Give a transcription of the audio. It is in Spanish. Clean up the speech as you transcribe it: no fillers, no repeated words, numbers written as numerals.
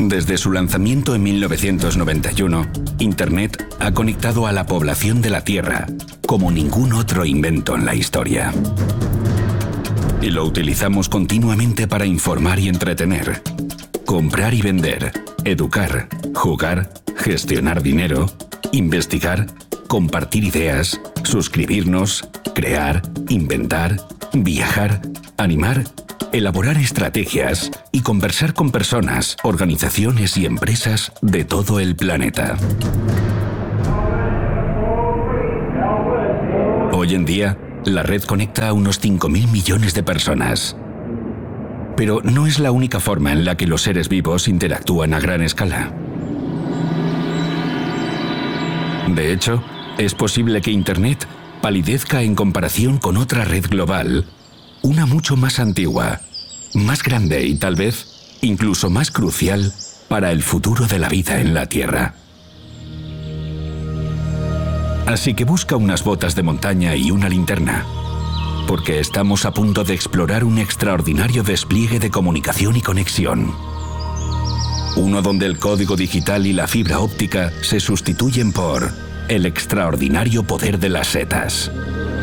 Desde su lanzamiento en 1991, Internet ha conectado a la población de la Tierra como ningún otro invento en la historia. Y lo utilizamos continuamente para informar y entretener, comprar y vender, educar, jugar, gestionar dinero, investigar, compartir ideas, suscribirnos, crear, inventar, viajar, animar, elaborar estrategias y conversar con personas, organizaciones y empresas de todo el planeta. Hoy en día, la red conecta a unos 5.000 millones de personas. Pero no es la única forma en la que los seres vivos interactúan a gran escala. De hecho, es posible que Internet palidezca en comparación con otra red global, una mucho más antigua, más grande y tal vez incluso más crucial para el futuro de la vida en la Tierra. Así que busca unas botas de montaña y una linterna, porque estamos a punto de explorar un extraordinario despliegue de comunicación y conexión. Uno donde el código digital y la fibra óptica se sustituyen por el extraordinario poder de las setas.